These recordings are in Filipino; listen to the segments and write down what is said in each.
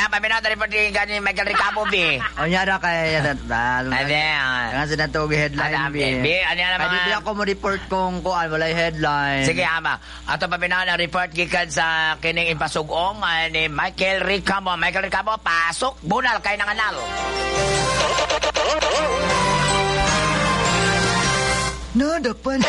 paminaw report ni Michael Ricamo, B. O niya na kaya nga sinatog headline, B. Ano yan naman? Hindi ako mo report kung kuan, walay headline. Sige, ama. Ato paminaw na report gikan sa kining impasugong ni Michael Ricamo. Michael Ricamo, pasok. Bunal kay nanganal. Dapan.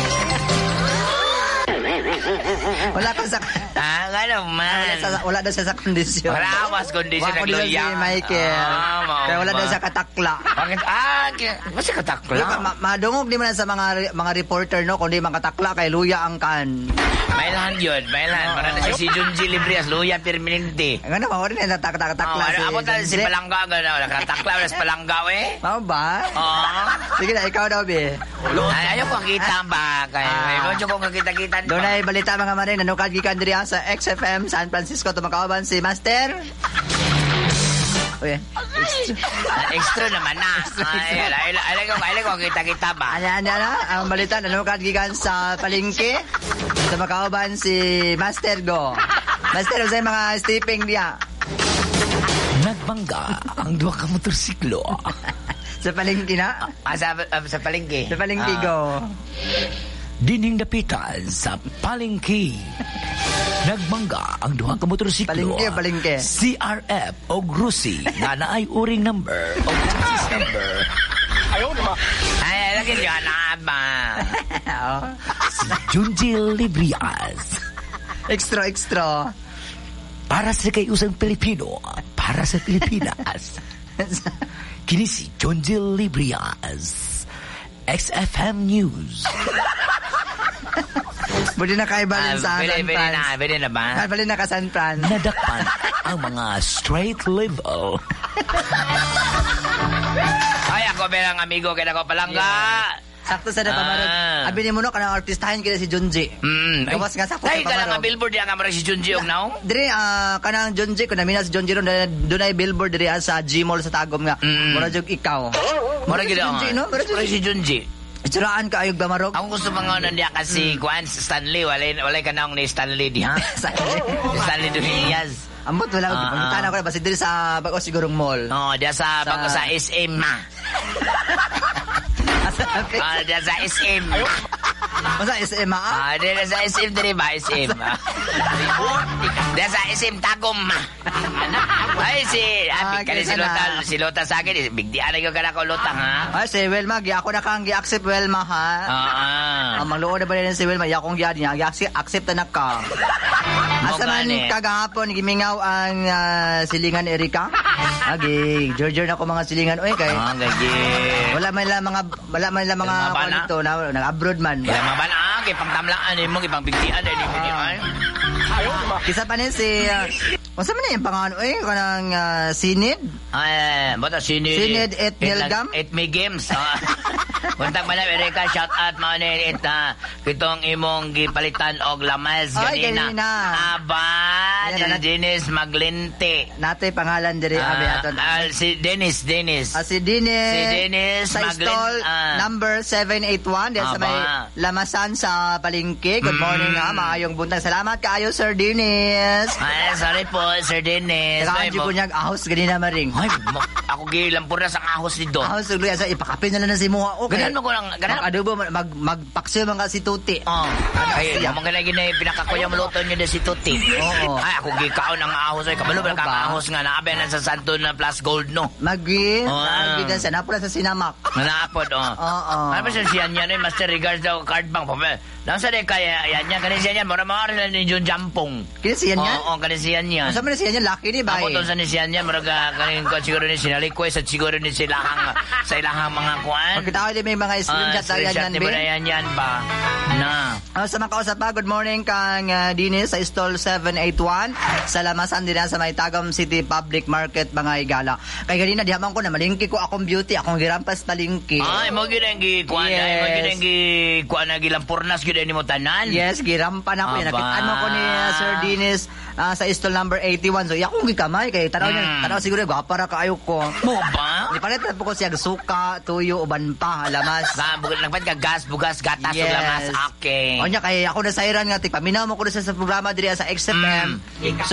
Wala ka sa... Ano man? Wala daw siya sa kondisyon. Wala awas kondisyon ng loya. Si Michael. Kaya wala daw siya katakla. Bakit? Mas katakla? Madungog di man sa mga reporter, no? Kundi makatakla kay luya ang kan. Bailan yun. Bailan. Para na si Junji Librias, luya permanente. Ano, mawari na takla si... Amo tayo si Palangga. Nakatakla na si Palangga, eh. Mao ba? Oo. Sige na, ikaw daw, be. Ayaw ko kita ba? Kaya medyo ko kakita-kita. Doon ay balita mga maring nanukad gikan diri sa XFM San Francisco tumakauban si Master. Uy. Extra naman na. Ay ko kita ba? Ano ang balita nanukad gikan sa palengke tumakauban si Master Go. Master, usay mga stepping dia. Nagbangga ang duha ka motorsiklo. Sa palengke na? Sa palengke. Sa palengke, Go. Dining dapitan sa palengke. Nagbangga ang duha ka motorsiklo. Palengke. CRF o Grusi na naay uring number o chassis number. Ayaw naman. Ay, lagi niya na ba? Si Junji Librias. Extra. Para sa kayusang Pilipino, para sa Pilipinas. Kini si Junji Librias. XFM News. Pwede na kaibalin sa San Fran. Pwede na ba? Kaibalin na ka San Fran. Nadakpan ang mga straight level. Ay, ako bilang amigo kaya ako palangga. Sakto sa napamarod. Abi ni mo no, kanang artistahin kaya si Junji. Gawas nga sakto sa pamarod. Ay, kanang billboard yan nga marang si Junji og naong? Diri, kanang Junji, kung namin si Junji ron, doon ay billboard diri sa G-Mall sa Tagum nga. Mura jog ikaw. Mura si Junji, no? Mura si Junji. Itsuraan ka ayog damarog. Ako gusto mga nandiya kasi Juan Stanley. Walay ka naong ni Stanley di ha? Stanley Duhias. Ambot wala ko. Pagkita ko na. Basta diri sa bago sigurong mall. Diya sa bago sa SM ma. Diya sa SM. Masa SM ma? Diya sa SM diri ba? SM. Diya sa SM Tagum ma. Ay si Lota sa akin. Bigdian na yung ka na ko Lota ha? Ay si Welma. Ako na kang gi-accept Welma ha? Magluod na ba rin si Welma? Yakong giyan niya. Gi-accept na ka. Asa man kagahapon gimingaw ang silingan Erika? George na ko mga silingan oy kay. Wala man lang mga palito na nag-abroad man. Wala man ba kay pangtamlaan mo ipangbigtian ni mo niyan. Kisa pa ni si Masa man yung pangalan kanang Sinid? Bata Sinid. Sinid et Milgam? Et me games. Kuntang man Erika, shout out mo ni kitong imong gipalitan og lamas ganina. Aba, Dennis Maglinte. Natay pangalan diri abi aton. Si Dennis. Si Dennis sa stall number 781 diyan sa may lamasan sa palengke. Good morning ha, maayong buntag. Salamat kaayo Sir Dennis. Sorry po Sir Dennis. Kanji ko niyag ahos ganina maring. Ay, ako gilampur na sa ahos nito. Ahos luya sa ipakapin na lang si Muha. Ganan mo ko lang, adobo magpaksiw man ka si Tuti. Ay, among ganay ginay pinakakuya mo luto niyo si Tuti. Ay, ako gikaon ang ahos ay kabalo ba ka ahos nga naabe na sa Santo na Plus Gold no. Magi, nabidan sa napula sa Sinamak. Naapod Ano ba siya niya no, Master Regards daw card bank pa. Lang sa de kaya yan niya kanisi yan mara ni John Jampong. Kinisi yan niya? Oo, kanisi yan niya. Sa man siya niya laki ni ba? Ako to sa siya niya maraga kaning ko siguro ni sinalikoy sa siguro ni silahang sa ilahang mga kuan. Pagkita ko may mga screenshot yan ba? Na. Sa mga kausap pa, good morning kang Dinis sa stall 781 sa lamasan din sa may Tagum City Public Market mga igala. Kay ganina dihaman ko na malingki ko akong beauty, akong girampas palingki. Ay, mo ginang kuan, ay mo ginang kuan na gilampurnas gyud ni mo tanan. Yes, girampan ako. Nakitaan mo ko ni Sir Dinis sa stall number 81. So, yakong gikamay kay tanaw siguro gwapa ra kaayo ko. Mo ba? Ni palit po ko siya suka, tuyo, uban pa, lamas. Nagpat ka gas, bugas, gatas, ug lamas. Okay. O nya kay ako na sayran nga paminaw mo ko sa programa diri sa XFM.